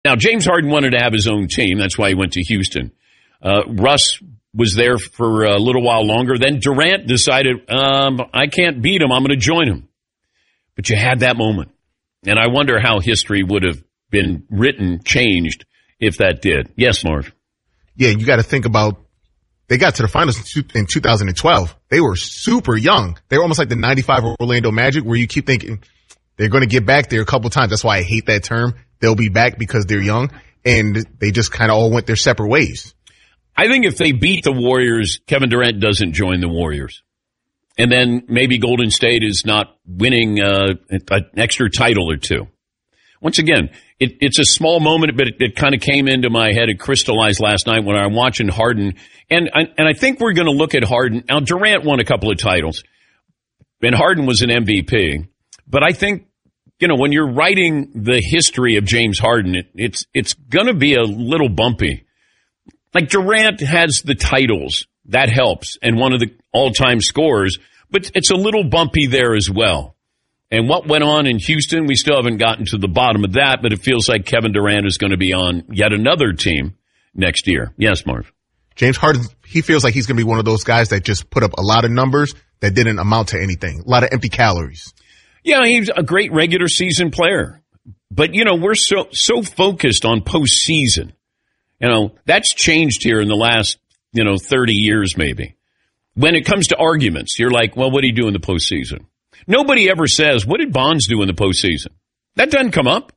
Now, James Harden wanted to have his own team. That's why he went to Houston. Russ was there for a little while longer. Then Durant decided, I can't beat him. I'm going to join him. But you had that moment. And I wonder how history would have been written, changed, if that did. Yes, Marv. Yeah, you got to think about, they got to the finals in 2012. They were super young. They were almost like the 95 Orlando Magic, where you keep thinking they're going to get back there a couple times. That's why I hate that term. They'll be back because they're young. And they just kind of all went their separate ways. I think if they beat the Warriors, Kevin Durant doesn't join the Warriors. And then maybe Golden State is not winning an extra title or two. Once again, it's a small moment, but it kind of came into my head and crystallized last night when I'm watching Harden. And I think we're going to look at Harden. Now, Durant won a couple of titles, and Harden was an MVP. But I think, when you're writing the history of James Harden, it's going to be a little bumpy. Like Durant has the titles. That helps. And one of the all-time scorers. But it's a little bumpy there as well. And what went on in Houston, we still haven't gotten to the bottom of that, but it feels like Kevin Durant is going to be on yet another team next year. Yes, Marv. James Harden, he feels like he's going to be one of those guys that just put up a lot of numbers that didn't amount to anything. A lot of empty calories. Yeah, he's a great regular season player. But, we're so focused on postseason. That's changed here in the last, 30 years maybe. When it comes to arguments, you're like, well, what did he do in the postseason? Nobody ever says, what did Bonds do in the postseason? That doesn't come up.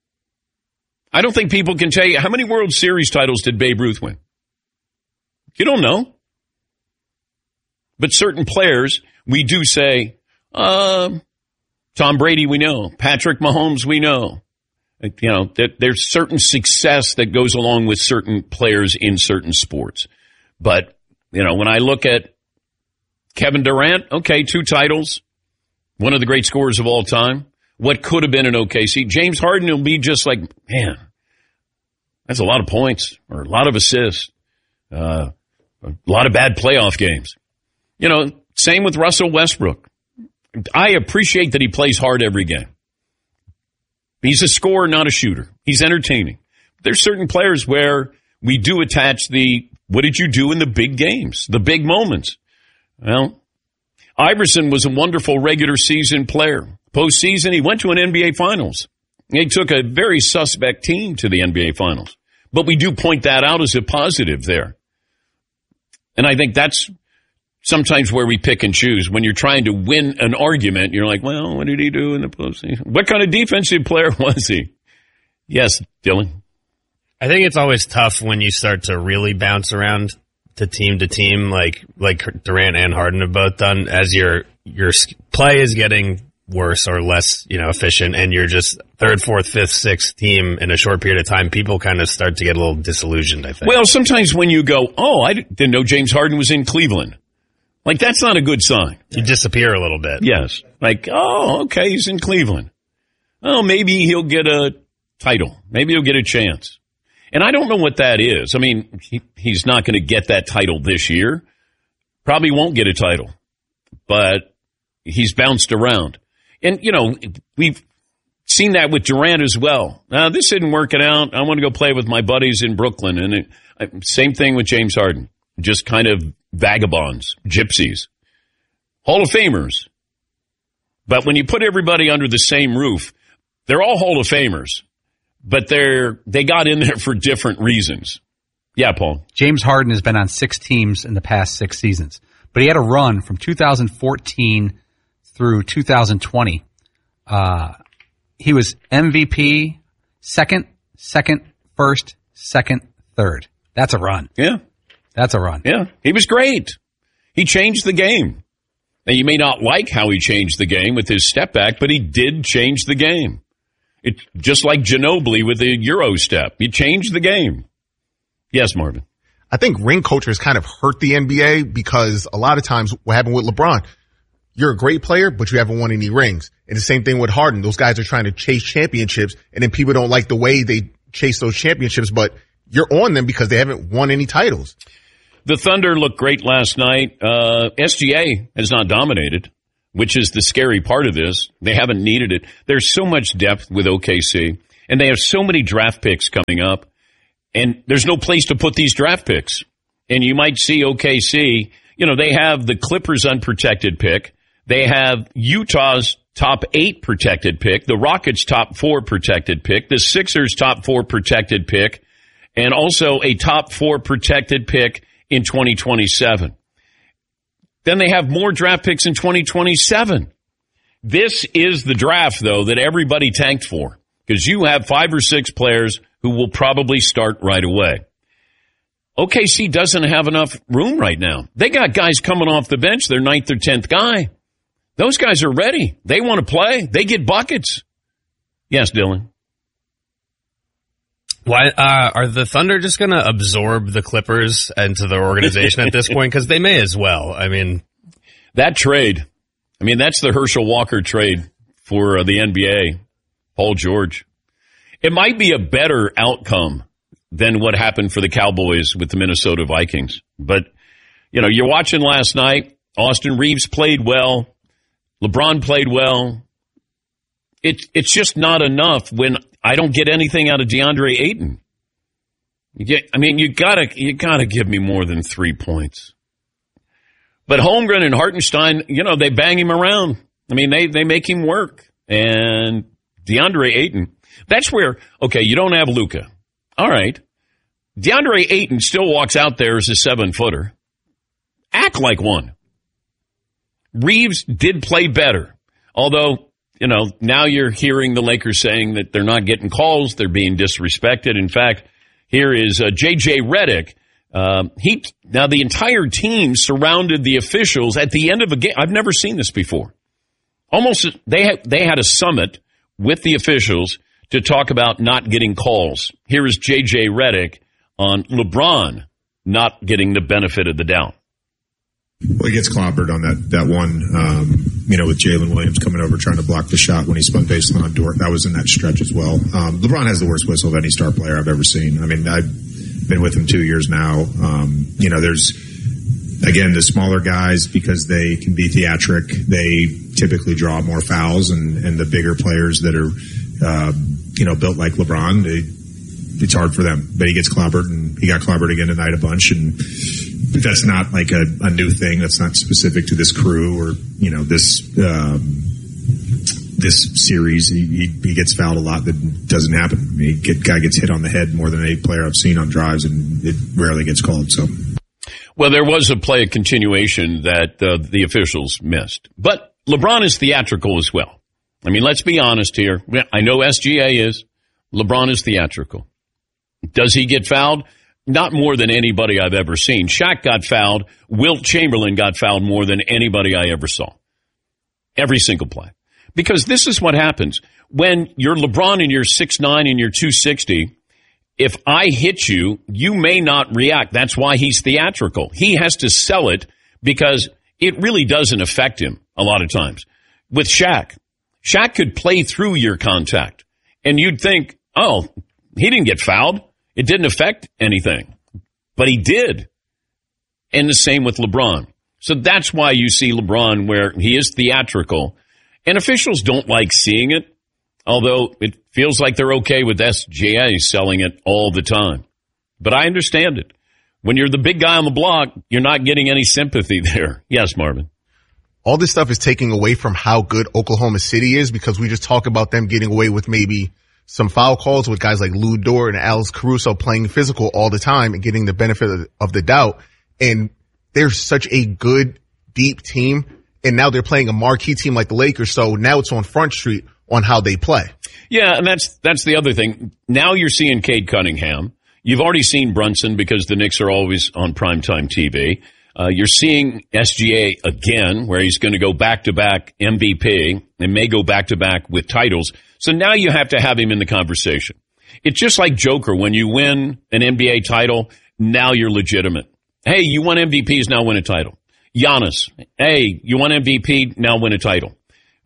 I don't think people can tell you, how many World Series titles did Babe Ruth win? You don't know. But certain players, we do say, Tom Brady, we know. Patrick Mahomes, we know. There's certain success that goes along with certain players in certain sports. But, when I look at Kevin Durant, okay, 2 titles, one of the great scorers of all time. What could have been an OKC? James Harden will be just like, man, that's a lot of points or a lot of assists, a lot of bad playoff games. Same with Russell Westbrook. I appreciate that he plays hard every game. He's a scorer, not a shooter. He's entertaining. There's certain players where we do attach what did you do in the big games, the big moments? Well, Iverson was a wonderful regular season player. Postseason, he went to an NBA Finals. He took a very suspect team to the NBA Finals. But we do point that out as a positive there. And I think that's sometimes where we pick and choose. When you're trying to win an argument, you're like, well, what did he do in the postseason? What kind of defensive player was he? Yes, Dylan. I think it's always tough when you start to really bounce around to team, like Durant and Harden have both done, as your play is getting worse or less, efficient, and you're just third, fourth, fifth, sixth team in a short period of time. People kind of start to get a little disillusioned, I think. Well, sometimes when you go, I didn't know James Harden was in Cleveland. Like, that's not a good sign. You disappear a little bit. Yes. Like, okay, he's in Cleveland. Oh, maybe he'll get a title. Maybe he'll get a chance. And I don't know what that is. I mean, he's not going to get that title this year. Probably won't get a title. But he's bounced around. And, we've seen that with Durant as well. This isn't working out. I want to go play with my buddies in Brooklyn. And same thing with James Harden. Just kind of vagabonds, gypsies, Hall of Famers. But when you put everybody under the same roof, they're all Hall of Famers. But they got in there for different reasons. Yeah, Paul. James Harden has been on 6 teams in the past 6 seasons. But he had a run from 2014 through 2020. He was MVP, second, first, second, third. That's a run. Yeah. That's a run. Yeah. He was great. He changed the game. Now, you may not like how he changed the game with his step back, but he did change the game. It's just like Ginobili with the Euro step. He changed the game. Yes, Marvin. I think ring culture has kind of hurt the NBA because a lot of times what happened with LeBron, you're a great player, but you haven't won any rings. And the same thing with Harden. Those guys are trying to chase championships, and then people don't like the way they chase those championships, but you're on them because they haven't won any titles. The Thunder looked great last night. SGA has not dominated, which is the scary part of this. They haven't needed it. There's so much depth with OKC. And they have so many draft picks coming up, and there's no place to put these draft picks. And you might see OKC, they have the Clippers' unprotected pick. They have Utah's top 8 protected pick, the Rockets' top 4 protected pick, the Sixers' top 4 protected pick, and also a top 4 protected pick in 2027. Then they have more draft picks in 2027. This is the draft, though, that everybody tanked for, because you have 5 or 6 players who will probably start right away. OKC doesn't have enough room right now. They got guys coming off the bench, their 9th or 10th guy. Those guys are ready. They want to play. They get buckets. Yes, Dylan. Why are the Thunder just going to absorb the Clippers into their organization at this point? Because they may as well. I mean, that trade. That's the Herschel Walker trade for the NBA. Paul George. It might be a better outcome than what happened for the Cowboys with the Minnesota Vikings. But, you're watching last night. Austin Reeves played well. LeBron played well. It's just not enough when I don't get anything out of DeAndre Ayton. You gotta give me more than 3 points. But Holmgren and Hartenstein, they bang him around. They make him work. And DeAndre Ayton, that's where, okay, you don't have Luka. All right. DeAndre Ayton still walks out there as a 7-footer. Act like one. Reeves did play better. Although, now you're hearing the Lakers saying that they're not getting calls. They're being disrespected. In fact, here is J.J. Redick. Now the entire team surrounded the officials at the end of a game. I've never seen this before. Almost, they had a summit with the officials to talk about not getting calls. Here is J.J. Redick on LeBron not getting the benefit of the doubt. Well, he gets clobbered on that one, with Jalen Williams coming over trying to block the shot when he spun baseline on Dort. That was in that stretch as well. LeBron has the worst whistle of any star player I've ever seen. I've been with him 2 years now. There's, again, the smaller guys, because they can be theatric, they typically draw more fouls, and the bigger players that are, built like LeBron, it's hard for them. But he gets clobbered, and he got clobbered again tonight a bunch, and that's not like a new thing. That's not specific to this crew or, this series. He gets fouled a lot. That doesn't happen. Guy gets hit on the head more than any player I've seen on drives, and it rarely gets called. So, well, there was a play of continuation that the officials missed. But LeBron is theatrical as well. Let's be honest here. I know SGA is. LeBron is theatrical. Does he get fouled? Not more than anybody I've ever seen. Shaq got fouled. Wilt Chamberlain got fouled more than anybody I ever saw. Every single play. Because this is what happens. When you're LeBron and you're 6'9" and you're 260, if I hit you, you may not react. That's why he's theatrical. He has to sell it because it really doesn't affect him a lot of times. With Shaq could play through your contact, and you'd think, oh, he didn't get fouled. It didn't affect anything. But he did. And the same with LeBron. So that's why you see LeBron where he is theatrical. And officials don't like seeing it, although it feels like they're okay with SGA selling it all the time. But I understand it. When you're the big guy on the block, you're not getting any sympathy there. Yes, Marvin. All this stuff is taking away from how good Oklahoma City is, because we just talk about them getting away with maybe some foul calls with guys like Lou Dort and Alex Caruso playing physical all the time and getting the benefit of the doubt. And they're such a good, deep team. And now they're playing a marquee team like the Lakers. So now it's on Front Street on how they play. Yeah, and that's the other thing. Now you're seeing Cade Cunningham. You've already seen Brunson because the Knicks are always on primetime TV. You're seeing SGA again, where he's going to go back-to-back MVP and may go back-to-back with titles. So now you have to have him in the conversation. It's just like Joker. When you win an NBA title, now you're legitimate. Hey, you won MVPs, now win a title. Giannis, hey, you won MVP, now win a title.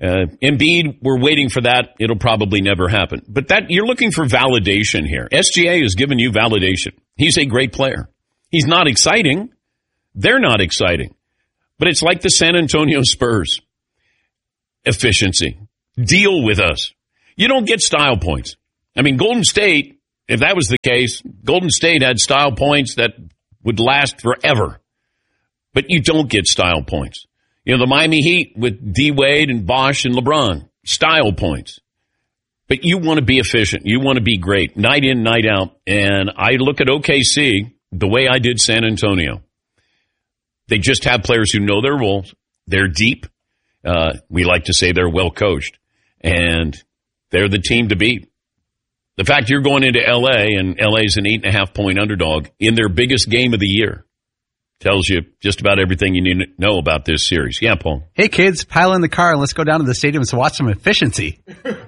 Embiid, we're waiting for that. It'll probably never happen. But that you're looking for validation here. SGA has given you validation. He's a great player. He's not exciting. They're not exciting. But it's like the San Antonio Spurs. Efficiency. Deal with us. You don't get style points. I mean, Golden State, if that was the case, Golden State had style points that would last forever. But you don't get style points. You know, the Miami Heat with D. Wade and Bosh and LeBron, style points. But you want to be efficient. You want to be great, night in, night out. And I look at OKC the way I did San Antonio. They just have players who know their roles. They're deep. We like to say they're well coached. And they're the team to beat. The fact you're going into L.A. and L.A.'s an 8.5-point underdog in their biggest game of the year tells you just about everything you need to know about this series. Yeah, Paul. Hey, kids, pile in the car and let's go down to the stadium to watch some efficiency.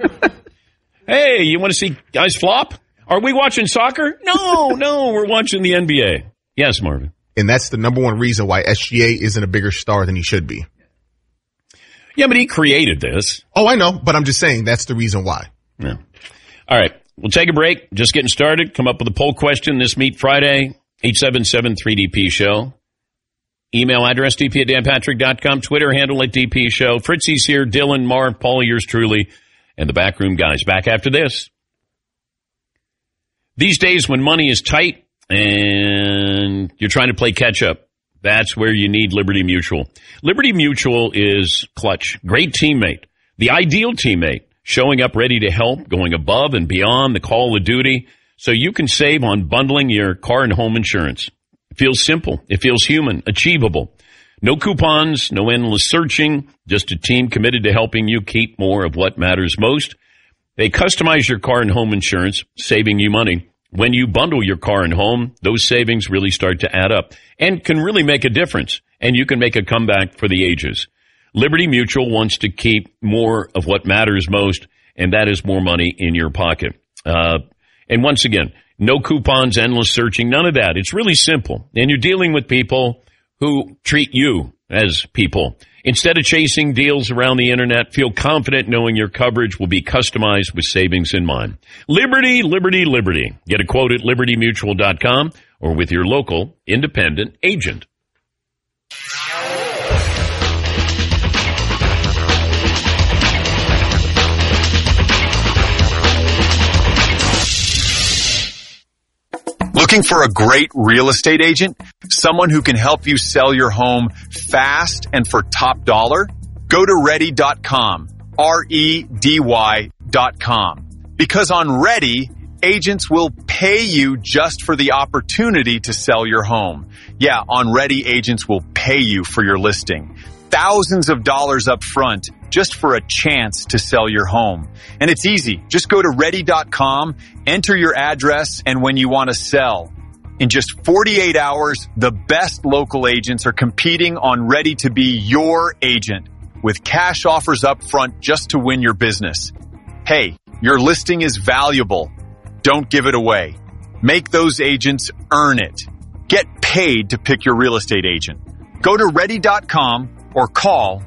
Hey, you want to see guys flop? Are we watching soccer? No, we're watching the NBA. Yes, Marvin. And that's the number one reason why SGA isn't a bigger star than he should be. Yeah, but he created this. Oh, I know, but I'm just saying that's the reason why. Yeah. All right, we'll take a break. Just getting started. Come up with a poll question this Meet Friday, 877-3DP Show. Email address, dp@danpatrick.com. Twitter handle at DP Show. Fritzy's here. Dylan, Marv, Paul, yours truly, and the backroom guys. Back after this. These days when money is tight and you're trying to play catch up, that's where you need Liberty Mutual. Liberty Mutual is clutch. Great teammate. The ideal teammate. Showing up ready to help, going above and beyond the call of duty so you can save on bundling your car and home insurance. It feels simple. It feels human, achievable. No coupons, no endless searching, just a team committed to helping you keep more of what matters most. They customize your car and home insurance, saving you money. When you bundle your car and home, those savings really start to add up and can really make a difference, and you can make a comeback for the ages. Liberty Mutual wants to keep more of what matters most, and that is more money in your pocket. And once again, no coupons, endless searching, none of that. It's really simple. And you're dealing with people who treat you as people. Instead of chasing deals around the internet, feel confident knowing your coverage will be customized with savings in mind. Liberty, Liberty, Liberty. Get a quote at libertymutual.com or with your local independent agent. Looking for a great real estate agent? Someone who can help you sell your home fast and for top dollar? Go to ready.com, REDY.com. Because on Ready, agents will pay you just for the opportunity to sell your home. Yeah, on Ready, agents will pay you for your listing. Thousands of dollars up front just for a chance to sell your home. And it's easy. Just go to ready.com, enter your address, and when you want to sell. In just 48 hours, the best local agents are competing on Ready to be your agent with cash offers up front just to win your business. Hey, your listing is valuable. Don't give it away. Make those agents earn it. Get paid to pick your real estate agent. Go to ready.com or call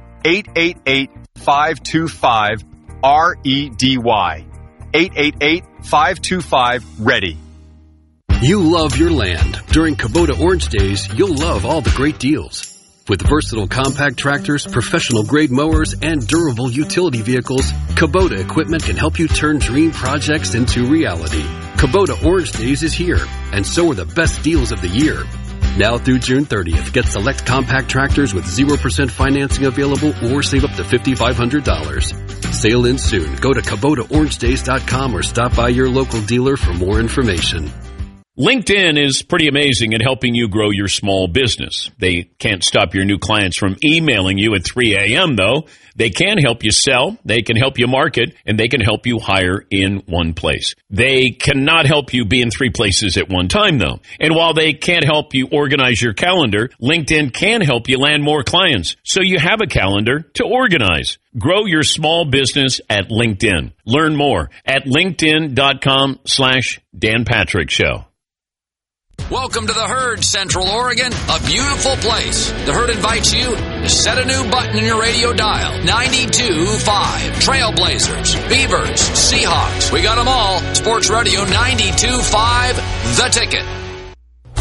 888-525-REDY. 888-525-READY. You love your land. During Kubota Orange Days, you'll love all the great deals. With versatile compact tractors, professional-grade mowers, and durable utility vehicles, Kubota equipment can help you turn dream projects into reality. Kubota Orange Days is here, and so are the best deals of the year. Now through June 30th, get select compact tractors with 0% financing available or save up to $5,500. Sale ends soon. Go to KubotaOrangeDays.com or stop by your local dealer for more information. LinkedIn is pretty amazing at helping you grow your small business. They can't stop your new clients from emailing you at 3 a.m., though. They can help you sell, they can help you market, and they can help you hire in one place. They cannot help you be in 3 places at one time, though. And while they can't help you organize your calendar, LinkedIn can help you land more clients, so you have a calendar to organize. Grow your small business at LinkedIn. Learn more at linkedin.com/Dan Patrick Show. Welcome to the Herd, Central Oregon, a beautiful place. The Herd invites you to set a new button in your radio dial. 92.5. Trailblazers, Beavers, Seahawks. We got them all. Sports Radio 92.5, The Ticket.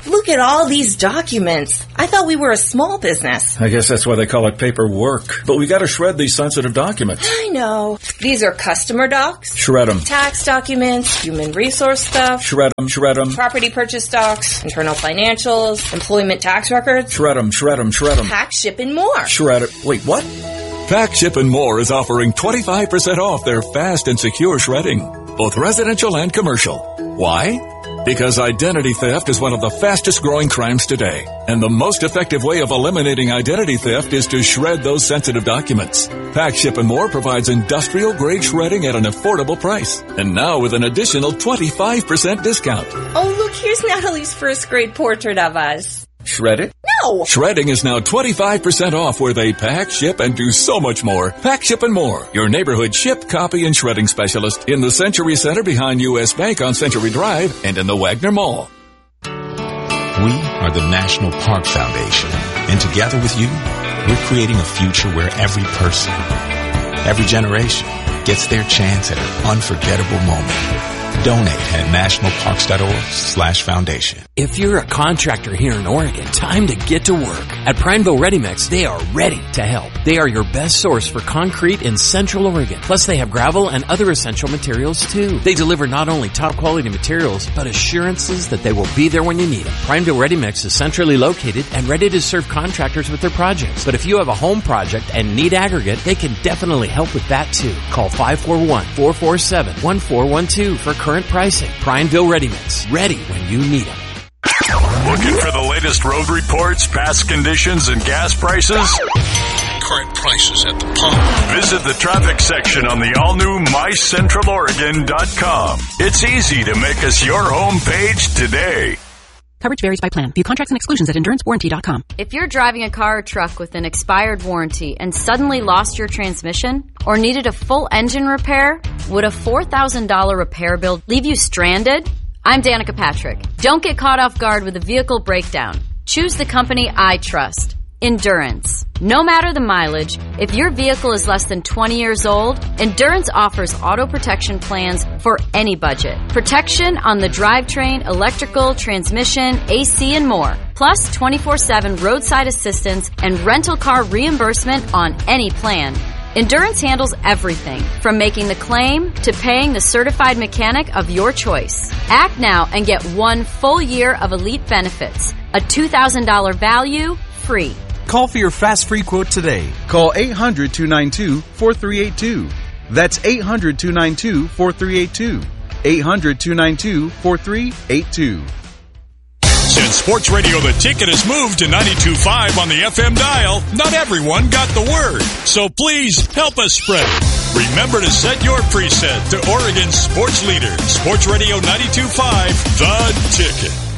Look at all these documents. I thought we were a small business. I guess that's why they call it paperwork. But we gotta shred these sensitive documents. I know. These are customer docs. Shred them. Tax documents, human resource stuff. Shred them, shred them. Property purchase docs, internal financials, employment tax records. Shred them, shred them, shred them. Pack, ship, and more. Shred it. Wait, what? Pack, Ship, and More is offering 25% off their fast and secure shredding, both residential and commercial. Why? Because identity theft is one of the fastest growing crimes today. And the most effective way of eliminating identity theft is to shred those sensitive documents. Pack, Ship, and More provides industrial grade shredding at an affordable price. And now with an additional 25% discount. Oh, look, here's Natalie's first grade portrait of us. Shred it? No! Shredding is now 25% off where they pack, ship, and do so much more. Pack, Ship, and More. Your neighborhood ship, copy, and shredding specialist in the Century Center behind U.S. Bank on Century Drive and in the Wagner Mall. We are the National Park Foundation. And together with you, we're creating a future where every person, every generation gets their chance at an unforgettable moment. Donate at nationalparks.org/foundation. If you're a contractor here in Oregon, time to get to work. At Prineville Ready Mix, they are ready to help. They are your best source for concrete in Central Oregon. Plus, they have gravel and other essential materials, too. They deliver not only top-quality materials, but assurances that they will be there when you need them. Prineville Ready Mix is centrally located and ready to serve contractors with their projects. But if you have a home project and need aggregate, they can definitely help with that, too. Call 541-447-1412 for current pricing. Prineville Ready Mix. Ready when you need them. Looking for the latest road reports, past conditions, and gas prices? Current prices at the pump. Visit the traffic section on the all-new mycentraloregon.com. It's easy to make us your home page today. Coverage varies by plan. View contracts and exclusions at EnduranceWarranty.com. If you're driving a car or truck with an expired warranty and suddenly lost your transmission or needed a full engine repair, would a $4,000 repair bill leave you stranded? I'm Danica Patrick. Don't get caught off guard with a vehicle breakdown. Choose the company I trust. Endurance. No matter the mileage, if your vehicle is less than 20 years old, Endurance offers auto protection plans for any budget. Protection on the drivetrain, electrical, transmission, AC, and more. Plus 24/7 roadside assistance and rental car reimbursement on any plan. Endurance handles everything, from making the claim to paying the certified mechanic of your choice. Act now and get 1 full year of elite benefits. A $2,000 value, free. Call for your fast free quote today. Call 800-292-4382. That's 800-292-4382. 800-292-4382. Since Sports Radio The Ticket has moved to 92.5 on the FM dial, not everyone got the word. So please help us spread it. Remember to set your preset to Oregon's sports leader, Sports Radio 92.5 The Ticket.